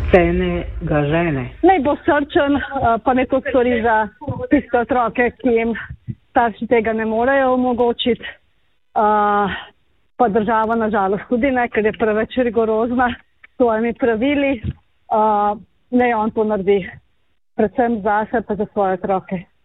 scene ga žene? Naj bo srčen, pa neko stvari za tiste otroke, ki jim starši tega ne morejo omogočiti. Pa država nažalost tudi ne, ker je preveč rigorozna s svojimi pravili. Naj on to naredi, predvsem zase pa za svoje otroke.